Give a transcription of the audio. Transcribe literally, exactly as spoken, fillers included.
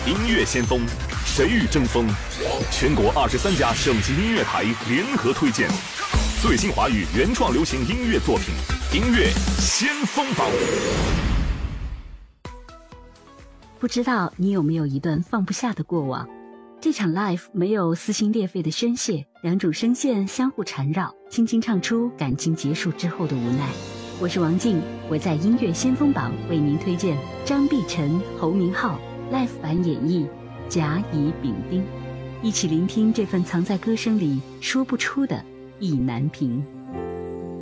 音乐先锋，谁与争锋？全国二十三家省级音乐台联合推荐最新华语原创流行音乐作品，音乐先锋榜。 不知道你有没有一段放不下的过往？这场 live 没有撕心裂肺的宣泄，两种声线相互缠绕，轻轻唱出感情结束之后的无奈。我是王静，我在音乐先锋榜为您推荐张碧晨、侯明昊 live 版演绎《甲乙丙丁》，一起聆听这份藏在歌声里说不出的意难平。